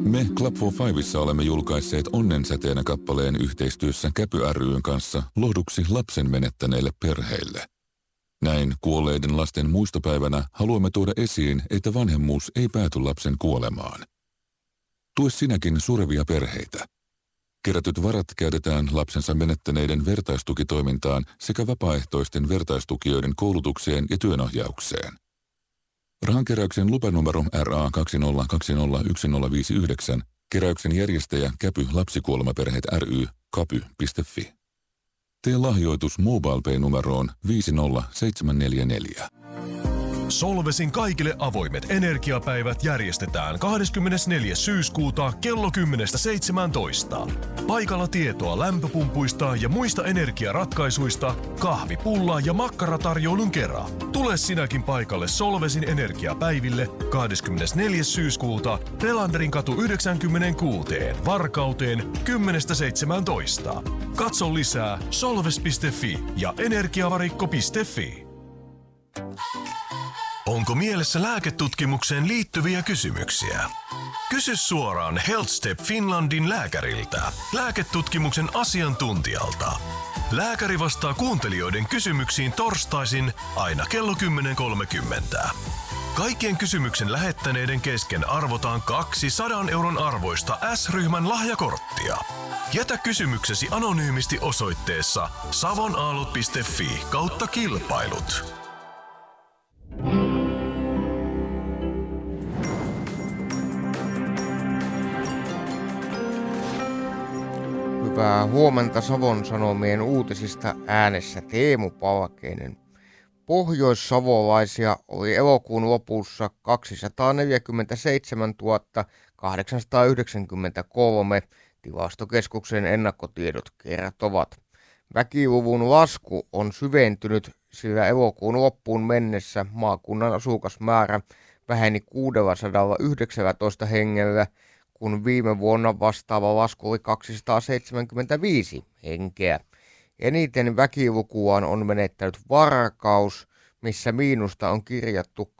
Me Club for Fivessa olemme julkaisseet onnensäteenä kappaleen yhteistyössä Käpy ry:n kanssa lohduksi lapsen menettäneille perheille. Näin kuolleiden lasten muistopäivänä haluamme tuoda esiin, että vanhemmuus ei pääty lapsen kuolemaan. Tue sinäkin surevia perheitä. Kerätyt varat käytetään lapsensa menettäneiden vertaistukitoimintaan sekä vapaaehtoisten vertaistukijoiden koulutukseen ja työnohjaukseen. Rahankeräyksen lupanumero RA20201059, keräyksen järjestäjä Käpy Lapsikuolemaperheet ry, kapy.fi. Tee lahjoitus MobilePay-numeroon 50744. Solvesin kaikille avoimet energiapäivät järjestetään 24. syyskuuta kello 10.17. Paikalla tietoa lämpöpumpuista ja muista energiaratkaisuista, kahvipulla ja makkaratarjoulun kera. Tule sinäkin paikalle Solvesin energiapäiville 24. syyskuuta Relanderin katu 96 Varkauteen 10.17. Katso lisää solves.fi ja energiavarikko.fi. Onko mielessä lääketutkimukseen liittyviä kysymyksiä? Kysy suoraan HealthStep Finlandin lääkäriltä, lääketutkimuksen asiantuntijalta. Lääkäri vastaa kuuntelijoiden kysymyksiin torstaisin aina kello 10.30. Kaikkien kysymyksen lähettäneiden kesken arvotaan 200 euron arvoista S-ryhmän lahjakorttia. Jätä kysymyksesi anonyymisti osoitteessa savonaalut.fi/kilpailut. Hyvää huomenta Savon Sanomien uutisista äänessä Teemu Palkeinen. Pohjoissavolaisia oli elokuun lopussa 247 893, Tilastokeskuksen ennakkotiedot kertovat. Väkiluvun lasku on syventynyt, sillä elokuun loppuun mennessä maakunnan asukasmäärä väheni 619 hengellä, kun viime vuonna vastaava lasku oli 275 henkeä. Eniten väkilukuaan on menettänyt Varkaus, missä miinusta on kirjattu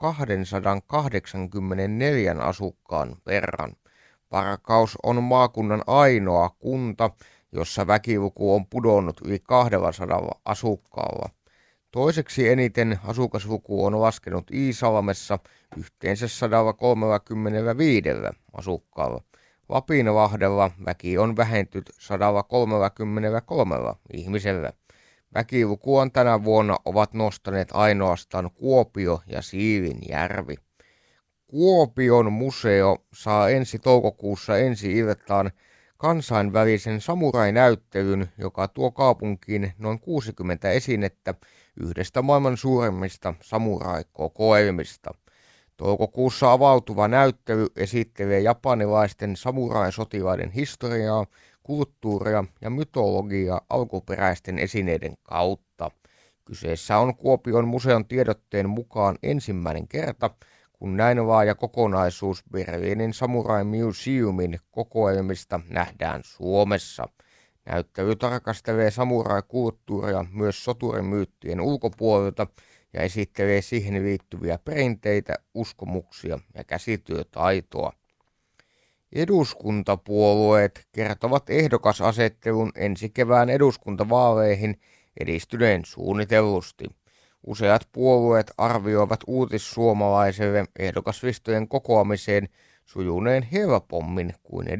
284 asukkaan verran. Varkaus on maakunnan ainoa kunta, jossa väkiluku on pudonnut yli 200 asukkaalla. Toiseksi eniten asukasluku on laskenut Iisalmessa yhteensä 135 asukkaalla. Lapinlahdella väki on vähentynyt 133 ihmisellä. Väkilukua tänä vuonna ovat nostaneet ainoastaan Kuopio ja Siilinjärvi. Kuopion museo saa ensi toukokuussa ensi-iltaan kansainvälisen samurai-näyttelyn, joka tuo kaupunkiin noin 60 esinettä yhdestä maailman suurimmista samurai-kokoelmista. Toukokuussa avautuva näyttely esittelee japanilaisten samurai-sotilaiden historiaa, kulttuuria ja mytologiaa alkuperäisten esineiden kautta. Kyseessä on Kuopion museon tiedotteen mukaan ensimmäinen kerta, kun näin laaja kokonaisuus Berliinin Samurai Museumin kokoelmista nähdään Suomessa. Näyttely tarkastelee samurai-kulttuuria myös soturimyyttien ulkopuolelta ja esittelee siihen liittyviä perinteitä, uskomuksia ja käsityötaitoa. Eduskuntapuolueet kertovat ehdokasasettelun ensi kevään eduskuntavaaleihin edistyneen suunnitellusti. Useat puolueet arvioivat Uutissuomalaiselle ehdokaslistojen kokoamiseen sujuneen helpommin kuin